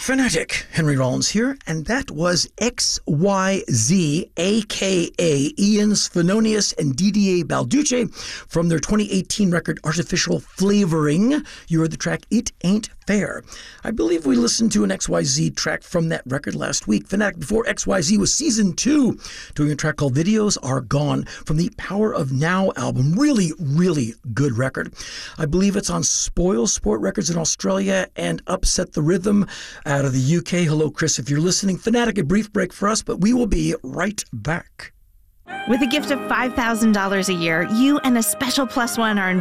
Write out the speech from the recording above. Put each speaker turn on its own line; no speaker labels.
Fanatic, Henry Rollins here, and that was XYZ, a.k.a. Ian Svenonius and Didier Balducci from their 2018 record Artificial Flavoring. You heard the track It Ain't Fair. I believe we listened to an XYZ track from that record last week. Fanatic before XYZ was season 2, doing a track called Videos Are Gone from the Power of Now album. Really, really good record. I believe it's on Spoil Sport Records in Australia and Upset the Rhythm out of the UK. Hello, Chris, if you're listening. Fanatic, a brief break for us, but we will be right back.
With a gift of $5,000 a year, you and a special plus one are